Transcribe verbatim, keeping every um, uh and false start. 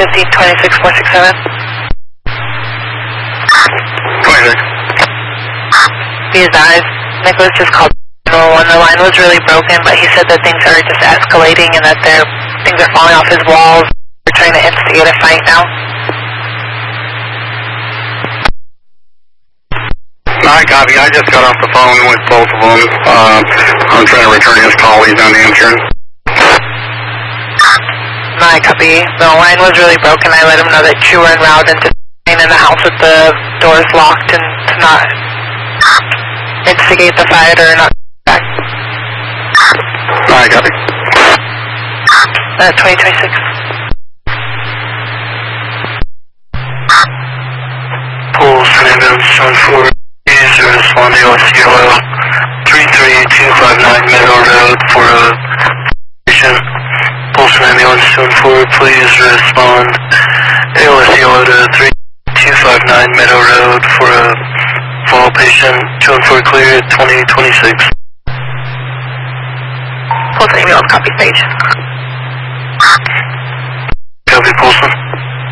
fifteen twenty-six four six seven. twenty-six. He dies. Nicholas just called nine one one. The line was really broken, but he said that things are just escalating and that they're, things are falling off his walls. They're trying to instigate a fight now. I copy. I just got off the phone with both of them. Uh, I'm trying to return his call. He's on answering. I copy. The line was really broken. I let him know that you were en route into in the house with the doors locked and to not instigate the fight or not back. I copy. Uh, twenty twenty-six. Pulse and ambulance one four. User respond to O C L three three two five nine Meadow Road for a patient. Pulse and ambulance two one four, please respond. A O C L to three two five nine Meadow Road for a fall patient. two one four clear, twenty twenty-six. Pulse ambulance, copy stage. Copy, Pulse.